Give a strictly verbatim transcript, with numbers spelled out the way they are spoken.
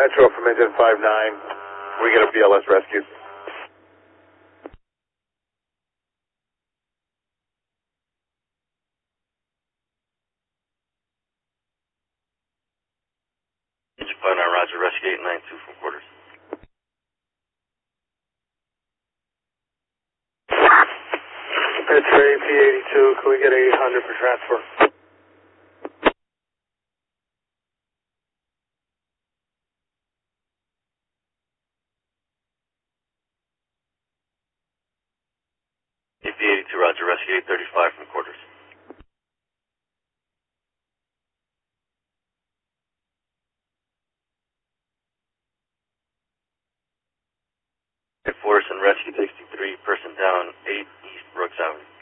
Metro from engine five nine. We get a B L S rescue. Engine five nine, Roger, rescue eight nine two from quarters. It's for A P eighty-two, can we get eight hundred for transfer? A P eighty-two, Roger, rescue eight thirty-five from quarters. Force and rescue sixty-three, person down, eight East Brooks Avenue.